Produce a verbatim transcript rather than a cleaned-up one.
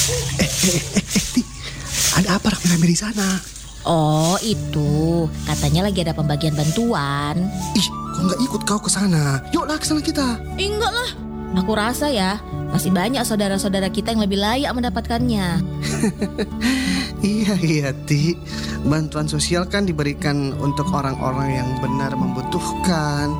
Eh, eh, eh, eh, Ti, ada apa rame-rame di sana? Oh itu, katanya lagi ada pembagian bantuan. Ih, kok nggak ikut kau ke sana? Yuklah ke sana kita. Eh, enggak lah, aku rasa ya masih banyak saudara-saudara kita yang lebih layak mendapatkannya. Iya, iya, Ti. Bantuan sosial kan diberikan untuk orang-orang yang benar membutuhkan.